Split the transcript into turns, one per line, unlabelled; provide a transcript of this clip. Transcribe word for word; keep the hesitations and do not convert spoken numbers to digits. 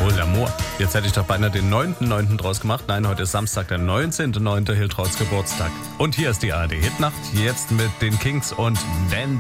Oh, L'amour. Jetzt hätte ich doch beinahe den neunten neunten draus gemacht. Nein, heute ist Samstag, der neunzehnten neunten Hiltrauts Geburtstag. Und hier ist die A R D Hitnacht, jetzt mit den Kings und Wenn